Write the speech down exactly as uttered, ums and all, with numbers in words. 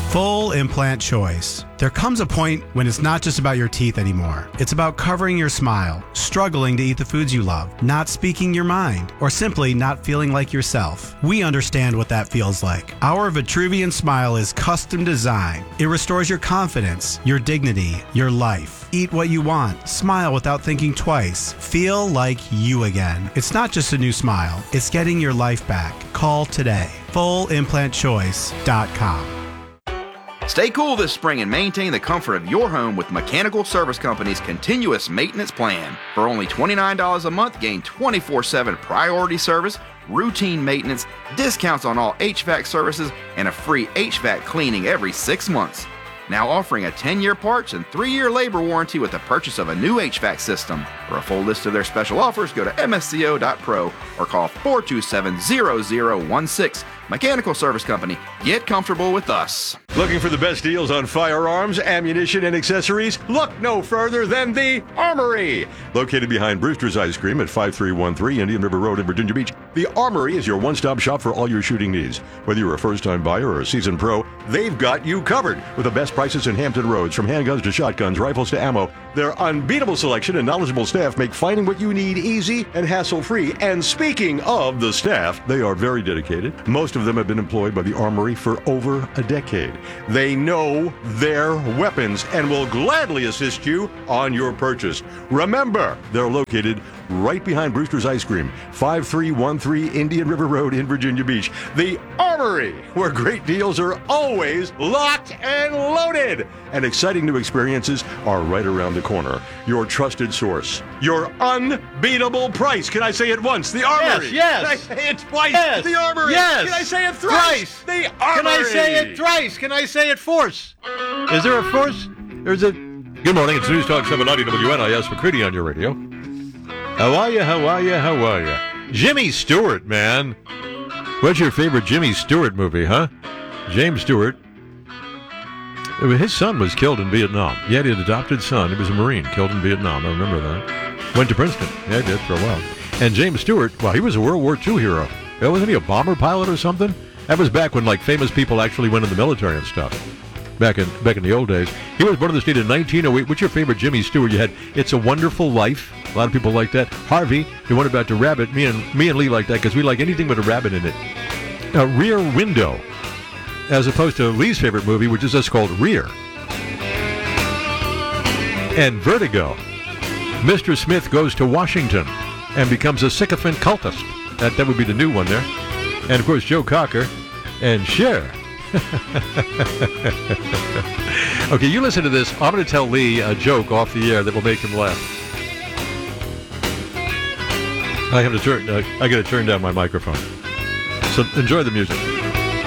Full implant choice. There comes a point when it's not just about your teeth anymore. It's about covering your smile, struggling to eat the foods you love, not speaking your mind, or simply not feeling like yourself. We understand what that feels like. Our Vitruvian Smile is custom designed. It restores your confidence, your dignity, your life. Eat what you want. Smile without thinking twice. Feel like you again. It's not just a new smile. It's getting your life back. Call today. full implant choice dot com. Stay cool this spring and maintain the comfort of your home with Mechanical Service Company's continuous maintenance plan. For only twenty-nine dollars a month, gain twenty-four seven priority service, routine maintenance, discounts on all H V A C services, and a free H V A C cleaning every six months. Now offering a ten-year parts and three-year labor warranty with the purchase of a new H V A C system. For a full list of their special offers, go to M S C O dot pro or call four two seven, zero zero one six. Mechanical Service Company. Get comfortable with us. Looking for the best deals on firearms, ammunition, and accessories? Look no further than the Armory. Located behind Brewster's Ice Cream at five three one three Indian River Road in Virginia Beach, the Armory is your one-stop shop for all your shooting needs. Whether you're a first-time buyer or a seasoned pro, they've got you covered with the best prices in Hampton Roads. From handguns to shotguns, rifles to ammo, their unbeatable selection and knowledgeable staff make finding what you need easy and hassle-free. And speaking of the staff, they are very dedicated. Most of them have been employed by the Armory for over a decade. They know their weapons and will gladly assist you on your purchase. Remember, they're located right behind Brewster's Ice Cream, five three one three Indian River Road in Virginia Beach. The Armory, where great deals are always locked and loaded. And exciting new experiences are right around the corner. Your trusted source. Your unbeatable price. Can I say it once? The Armory. Yes, yes. Can I say it twice? Yes. The Armory. Yes. Can I say it thrice? Thrice. The Armory. Can I say it thrice? Can I say it force? Is there a force? Or is it? Good morning. It's News Talk seven ninety W N I S McCready on your radio. How are you? How are you? How are you? Jimmy Stewart, man. What's your favorite Jimmy Stewart movie, huh? James Stewart. His son was killed in Vietnam. He had an adopted son. He was a Marine, killed in Vietnam. I remember that. Went to Princeton. Yeah, I did for a while. And James Stewart, well, he was a World War Two hero. Wasn't he a bomber pilot or something? That was back when, like, famous people actually went in the military and stuff. Back in back in the old days. He was born in the state in nineteen oh eight. What's your favorite Jimmy Stewart? You had It's a Wonderful Life. A lot of people like that. Harvey, the one about the rabbit. Me and me and Lee like that because we like anything with a rabbit in it. A Rear Window, as opposed to Lee's favorite movie, which is just called Rear. And Vertigo. Mister Smith goes to Washington and becomes a sycophant cultist. That that would be the new one there. And of course Joe Cocker and Cher. Okay, you listen to this. I'm going to tell Lee a joke off the air that will make him laugh. I have to turn. Uh, I got to turn down my microphone. So enjoy the music.